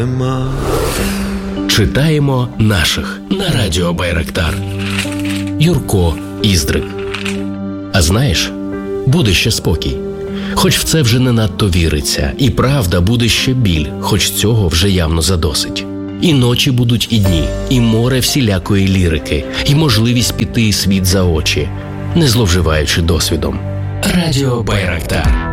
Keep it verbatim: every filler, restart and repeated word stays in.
Читаємо наших на радіо Байрактар. Юрко Іздрик. А знаєш, буде ще спокій. Хоч в це вже не надто віриться. І правда, буде ще біль, хоч цього вже явно задосить. І ночі будуть і дні, і море всілякої лірики, і можливість піти світ за очі, не зловживаючи досвідом. Радіо Байрактар.